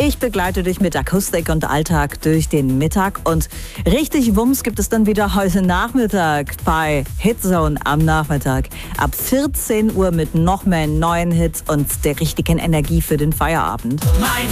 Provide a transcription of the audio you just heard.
Ich begleite dich mit Akustik und Alltag durch den Mittag. Und richtig Wumms gibt es dann wieder heute Nachmittag bei Hitzone am Nachmittag. Ab 14 Uhr mit noch mehr neuen Hits und der richtigen Energie für den Feierabend. Mein